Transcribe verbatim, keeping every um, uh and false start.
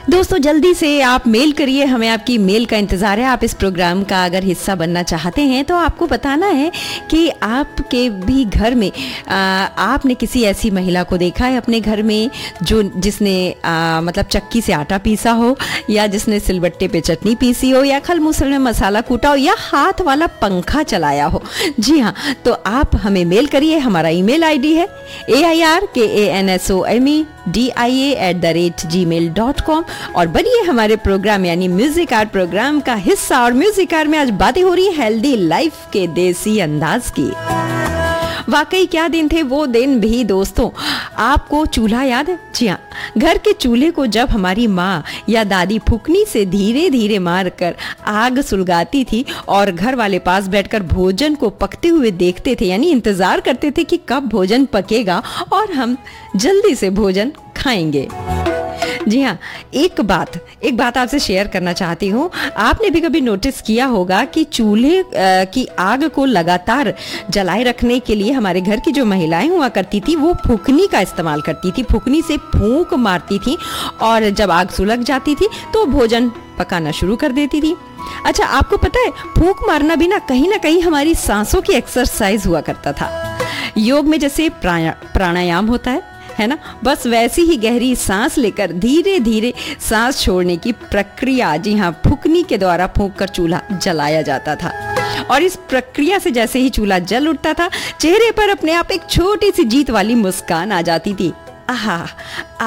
दोस्तों जल्दी से आप मेल करिए, हमें आपकी मेल का इंतज़ार है। आप इस प्रोग्राम का अगर हिस्सा बनना चाहते हैं तो आपको बताना है कि आपके भी घर में आ, आपने किसी ऐसी महिला को देखा है अपने घर में जो जिसने आ, मतलब चक्की से आटा पीसा हो, या जिसने सिलबट्टे पे चटनी पीसी हो, या खलमूसल में मसाला कूटा हो, या हाथ वाला पंखा चलाया हो। जी हाँ, तो आप हमें मेल करिए। हमारा ईमेल आईडी है ए आई आर के A N S O M E D I A at the rate ji mail dot com और बनिए हमारे प्रोग्राम यानी म्यूजिक आर्ट प्रोग्राम का हिस्सा। और म्यूजिक आर्ट में आज बातें हो रही है हेल्दी लाइफ के देसी अंदाज की। वाकई क्या दिन थे वो दिन भी दोस्तों। आपको चूल्हा याद है? जी हाँ, घर के चूल्हे को जब हमारी माँ या दादी फुकनी से धीरे धीरे मार कर आग सुलगाती थी और घर वाले पास बैठकर भोजन को पकते हुए देखते थे, यानी इंतजार करते थे कि कब भोजन पकेगा और हम जल्दी से भोजन खाएंगे। जी हाँ, एक बात एक बात आपसे शेयर करना चाहती हूँ। आपने भी कभी नोटिस किया होगा कि चूल्हे की आग को लगातार जलाए रखने के लिए हमारे घर की जो महिलाएं हुआ करती थी वो फूकनी का इस्तेमाल करती थी। फूकनी से फूंक मारती थी और जब आग सुलग जाती थी तो भोजन पकाना शुरू कर देती थी। अच्छा, आपको पता है फूंक मारना भी ना कहीं ना कहीं हमारी सांसों की एक्सरसाइज हुआ करता था। योग में जैसे प्राणायाम होता है है ना, बस वैसी ही गहरी सांस लेकर धीरे धीरे सांस छोड़ने की प्रक्रिया जी हाँ फूकनी के द्वारा फूंक कर चूल्हा जलाया जाता था। और इस प्रक्रिया से जैसे ही चूल्हा जल उठता था, चेहरे पर अपने आप एक छोटी सी जीत वाली मुस्कान आ जाती थी। आहा,